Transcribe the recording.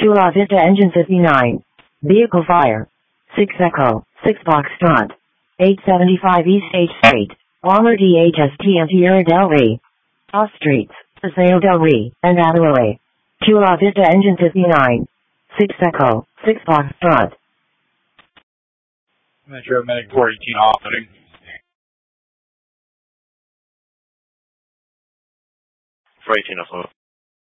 Chula Vista engine 59. Vehicle fire. 6 Echo, 6 Foxtrot. 875 East H Street. Walmer DHST and Tierra del Rey. Off streets, Paseo del Rey, and Adelaide. Chula Vista engine 59. 6 Echo, 6 Foxtrot. Metro Medic 418 offloading. 418 offload.